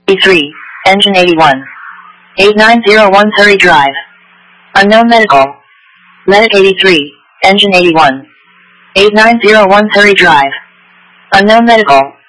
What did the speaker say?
E3, engine 81. 8901 Surrey Drive. Unknown medical. Medic 83, engine 81. 8901 Surrey Drive. Unknown medical.